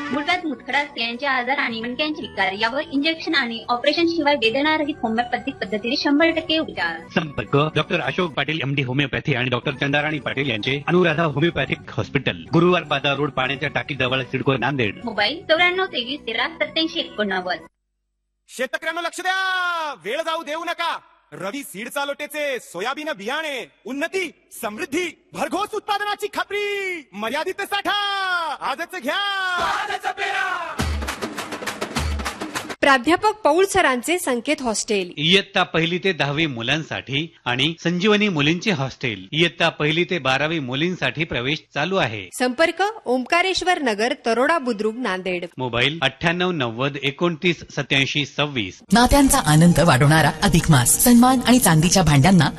मुळव्याध मुतखडा स्त्रियांचे आजार आणि मणक्यांचे विकार यावर इंजेक्शन आणि ऑपरेशन शिवाय वेदनारहित होमिओपॅथिक पद्धतीने 100% उपचार. संपर्क doctor Ashok Patil MD homeopathy आणि डॉक्टर चंदाराणी पाटील यांचे अनुराधा होमिओपॅथिक हॉस्पिटल, गुरुवार बाजार रोड, पाण्याच्या टाकी जवळ, सिडको, नांदेड. मोबाईल 9423138789. शेतकऱ्यांना लक्ष द्या, वेळ जाऊ देऊ नका. रवी सीड चालोटेचे सोयाबीन बियाणे, उन्नती, समृद्धी, भरघोस उत्पादनाची खात्री, मर्यादित साठा, आजच घ्या. प्राध्यापक पौळ सरांचे संकेत हॉस्टेल, इयत्ता 1ली ते 10वी मुलांसाठी आणि संजीवनी मुलींचे हॉस्टेल, इयत्ता 1ली ते 12वी मुलींसाठी प्रवेश चालू आहे. संपर्क ओंकारेश्वर नगर, तरोडा बुद्रुक, नांदेड. मोबाईल 9890298726. नात्यांचा आनंद वाढवणारा अधिक मास, सन्मान आणि चांदीच्या भांड्यांना